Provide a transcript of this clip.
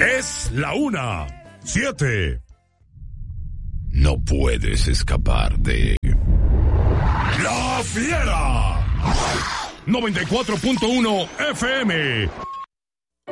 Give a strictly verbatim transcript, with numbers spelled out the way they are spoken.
Es la una, siete. No puedes escapar de La Fiera. noventa y cuatro punto uno F M.